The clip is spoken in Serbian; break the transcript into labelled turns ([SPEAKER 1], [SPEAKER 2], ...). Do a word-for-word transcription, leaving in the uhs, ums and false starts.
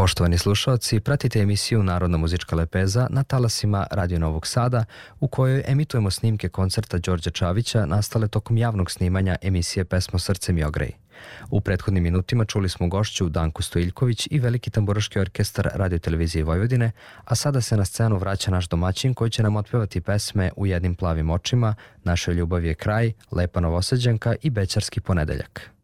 [SPEAKER 1] Poštovani slušalci, pratite emisiju Narodna muzička lepeza na talasima Radio Novog Sada, u kojoj emitujemo snimke koncerta Đorđa Čavića nastale tokom javnog snimanja emisije Pesmo Srce mi ogrej. U prethodnim minutima čuli smo gošću Danku Stojiljković i Veliki tamburaški orkestar Radio televizije Vojvodine, a sada se na scenu vraća naš domaćin koji će nam otpevati pesme U jednim plavim očima, Našoj ljubavi je kraj, Lepa Novosađanka i Bećarski ponedeljak.